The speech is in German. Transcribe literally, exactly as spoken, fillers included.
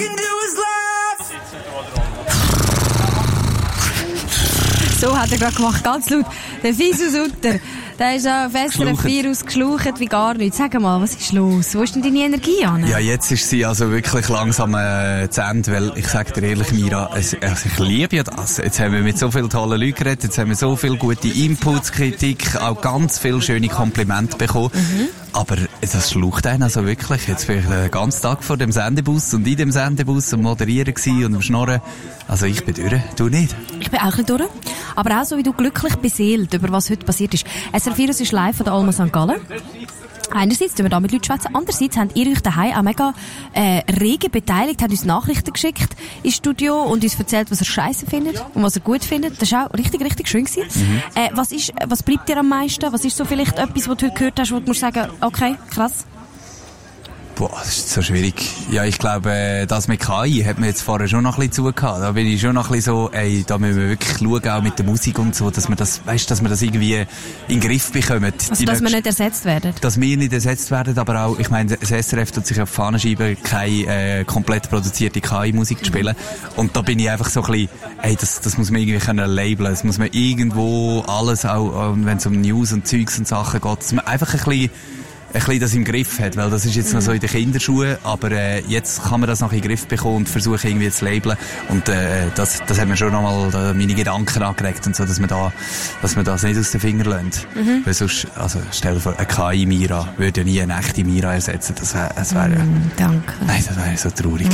So hat er gerade gemacht, ganz laut. Der Fisu Sutter, der ist auf S R F vier ausgeschlaucht wie gar nichts. Sag mal, was ist los? Wo ist denn deine Energie an? Ja, jetzt ist sie also wirklich langsam äh, zu Ende, weil ich sag dir ehrlich, Mira, es, also ich liebe ja das. Jetzt haben wir mit so vielen tollen Leuten geredet, jetzt haben wir so viele gute Inputs, Kritik, auch ganz viele schöne Komplimente bekommen. Mhm. Aber das schlaucht einen also wirklich. Jetzt bin ich den ganzen Tag vor dem Sendebus und in dem Sendebus am Moderieren gewesen und am Schnorren. Also ich bin durch, du nicht? Ich bin auch ein bisschen durch. Aber auch so wie du glücklich beseelt über was heute passiert ist. S R F vier ist live von der Alma Sankt Gallen. Einerseits tun wir da mit Leuten schwätzen, andererseits habt ihr euch daheim auch mega äh, rege beteiligt, habt uns Nachrichten geschickt ins Studio und uns erzählt, was ihr scheiße findet und was ihr gut findet. Das war auch richtig, richtig schön gewesen. Mhm. Äh, was ist, was bleibt dir am meisten? Was ist so vielleicht etwas, was du heute gehört hast, wo du musst sagen, okay, krass? Boah, das ist so schwierig. Ja, ich glaube, das mit K I hat mir jetzt vorher schon noch ein bisschen zugehört. Da bin ich schon noch ein bisschen so, ey, da müssen wir wirklich schauen, auch mit der Musik und so, dass wir das, weißt, dass wir das irgendwie in den Griff bekommen. Also, dass wir nicht ersetzt werden? Dass wir nicht ersetzt werden, aber auch, ich meine, das S R F tut sich auf die Fahne schreiben, keine äh, komplett produzierte K I-Musik zu spielen. Und da bin ich einfach so ein bisschen, ey, das, das muss man irgendwie können labeln. Das muss man irgendwo alles, auch wenn es um News und Zeugs und Sachen geht, dass man einfach ein bisschen ein bisschen das im Griff hat, weil das ist jetzt noch so in den Kinderschuhen, aber äh, jetzt kann man das noch in den Griff bekommen und versuchen irgendwie zu labeln und äh, das, das hat mir schon nochmal äh, meine Gedanken angeregt und so, dass man da, dass man das nicht aus den Fingern lässt. Mhm. Weil sonst, also stell dir vor, eine K I-Mira würde ja nie eine echte Mira ersetzen, das wäre, das wäre, mm, danke. Nein, das wäre so traurig.